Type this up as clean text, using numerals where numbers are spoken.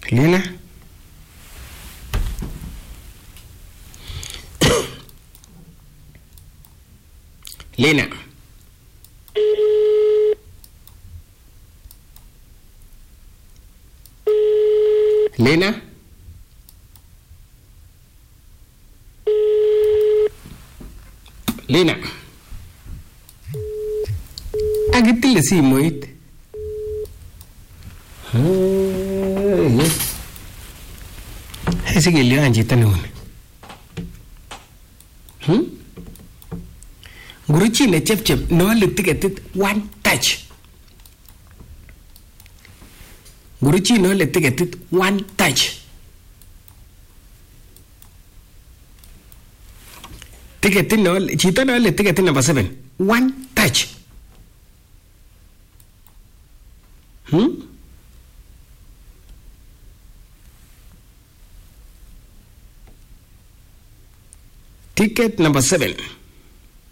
Lina? Lina? Lina? Lina? Akitile simoit. Sikelion chito neuni. Nguruchi ne chepchep nole tiketit one touch. Nguruchi nole tiketit one touch. Tiketit nole, chito nole tiketit number 7 one touch. Ticket number 7.